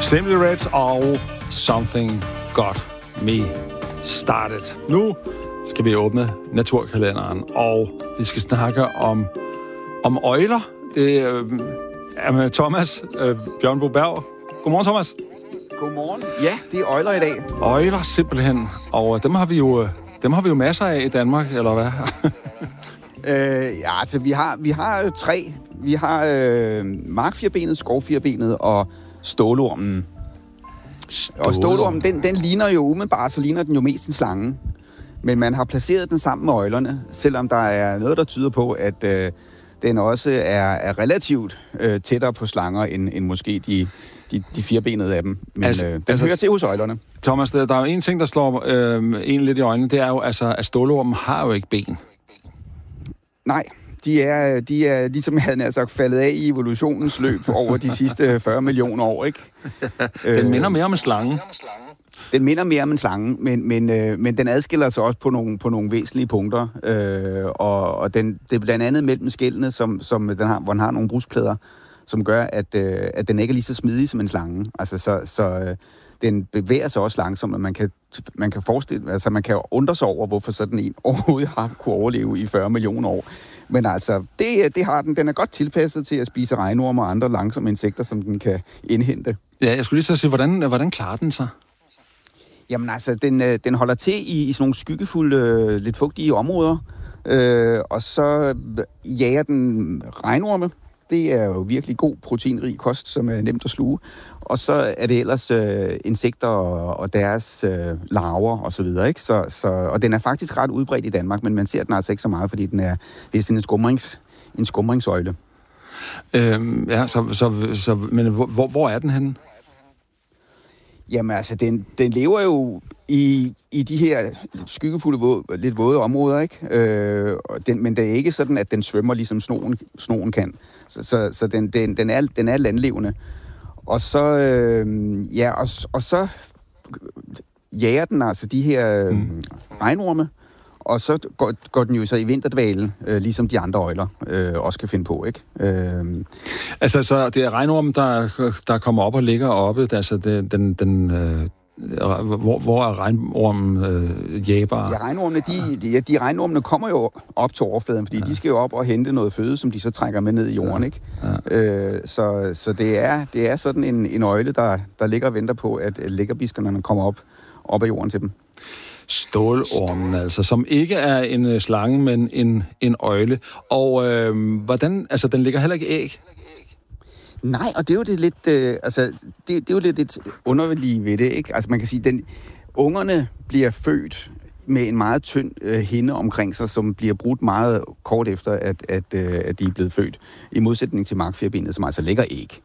Simply Red og Something Got Me Started. Nu skal vi åbne naturkalenderen, og vi skal snakke om øgler. Det er med Thomas Bjørnbo Berg. Godmorgen, Thomas. Godmorgen. Ja, det er øgler i dag. Øgler simpelthen, og dem har vi jo masser af i Danmark, eller hvad? Ja, altså vi har tre. Vi har markfirbenet, skovfirbenet og stålormen. Og stålormen, den ligner jo umiddelbart, så ligner den jo mest en slange. Men man har placeret den sammen med øglerne, selvom der er noget, der tyder på, at den også er relativt tættere på slanger, end måske de firbenede af dem. Men den hører til hos øglerne. Thomas, der er jo en ting, der slår en lidt i øjnene, det er jo, altså, at stålormen har jo ikke ben. Nej, de er ligesom jeg havde sagt, faldet af i evolutionens løb over de sidste 40 millioner år, ikke? Den minder mere om en slange. Den minder mere om en slange, men den adskiller sig også på nogle væsentlige punkter. Og det er blandt andet mellem skællene, hvor den har nogle bruskplader, som gør, at den ikke er lige så smidig som en slange. Altså, så den bevæger sig også langsomt, og man kan forestille, altså man kan undre sig over, hvorfor sådan en overhovedet har kunne overleve i 40 millioner år. Men altså, det har den. Den er godt tilpasset til at spise regnorme og andre langsomme insekter, som den kan indhente. Ja, jeg skulle lige så sige, hvordan klarer den sig? Jamen altså, den holder til i sådan nogle skyggefulde, lidt fugtige områder, og så jager den regnorme. Det er jo virkelig god proteinrig kost, som er nemt at sluge. Og så er det ellers insekter og deres larver og så videre, ikke? Og den er faktisk ret udbredt i Danmark, men man ser den altså ikke så meget, fordi det er sådan en skumringsøgle. Ja, men hvor er den henne? Jamen altså, den lever jo i de her skyggefulde, lidt våde områder, ikke? Men det er ikke sådan, at den svømmer ligesom snoren kan. Så den er landlevende. Og så, og så jager den altså de her regnorme, og så går den jo så i vinterdvale, ligesom de andre øgler også kan finde på, ikke? Altså, så det er regnormen, der kommer op og ligger oppe, altså hvor er regnormen jægbar? Ja, de regnormene kommer jo op til overfladen, fordi de skal jo op og hente noget føde, som de så trækker med ned i jorden, ikke? Ja. Så det er sådan en øgle, der ligger og venter på, at lækkerbiskerne kommer op af jorden til dem. Stålormen altså, som ikke er en slange, men en øgle. Og hvordan, altså den lægger heller ikke æg? Nej, og det er jo det lidt, det er jo lidt underlige ved det, ikke? Altså man kan sige, ungerne bliver født med en meget tynd hinde omkring sig, som bliver brudt meget kort efter, at de er blevet født, i modsætning til markfirbenet, som altså lægger æg.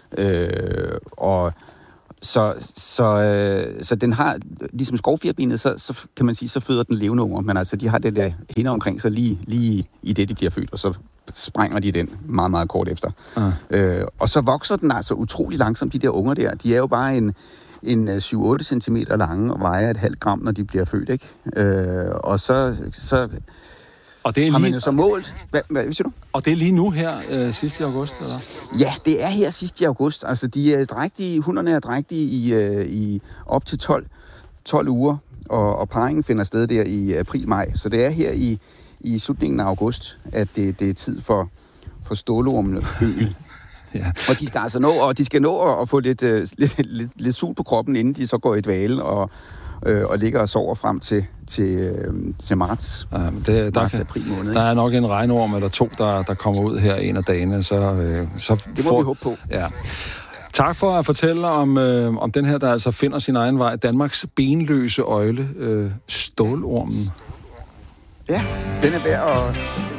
Så den har, ligesom skovfirbenet, så kan man sige, så føder den levende unger, men altså de har det der hinde omkring sig lige i det, de bliver født, og så sprænger de den meget, meget kort efter. Og så vokser den altså utrolig langsomt, de der unger der. De er jo bare en 7-8 cm lange og vejer et halvt gram, når de bliver født, ikke? Og så og det er har man jo så målt. Hvad siger du? Og det er lige nu her, sidst i august, eller? Ja, det er her sidst i august. Altså, de er drægtige, hunderne er drægtige i op til 12 uger, og parringen finder sted der i april-maj. Så det er her i slutningen af august, at det er tid for stålormen øl. Ja. Og de skal altså nå at få lidt sul på kroppen, inden de så går i dvale og ligger og sover frem til marts. Ja, april måned. Der er nok en regnorm eller to, der kommer ud her en af dagene. Så det må vi håbe på. Ja. Tak for at fortælle om den her, der altså finder sin egen vej. Danmarks benløse øgle, stålormen. Ja, den er værd at